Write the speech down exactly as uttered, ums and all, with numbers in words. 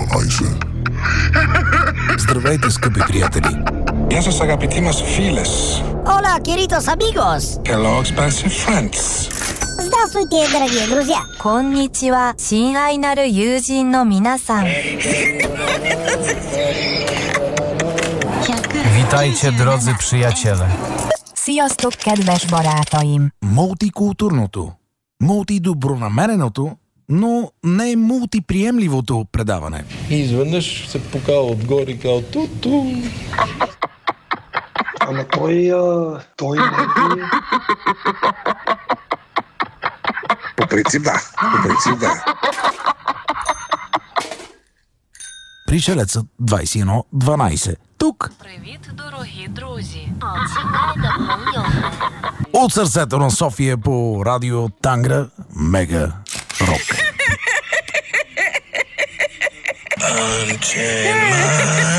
дванайсет. Здравейте, скъпи приятели! Γεια σας αγαπητοί μας φίλες. Hola, queridos amigos. Hello, expensive friends. Здравствуйте, дорогие друзья. こんにちは、親愛なる友人の皆さん。 Witajcie, drodzy przyjaciele. Sziasztok, kedves barátaim! Мултикултурното, мултидобронамереното, но не мултиприемливото предаване. И изведнъж се покава отгоре и казва ту-ту. Ама той, а, той не е... По принцип да, по принцип да. Пришелецът двайсет и едно дванайсет. Тук. Привіт, дорогі друзі. От сърцето на София по радио Тангра Мега Рок.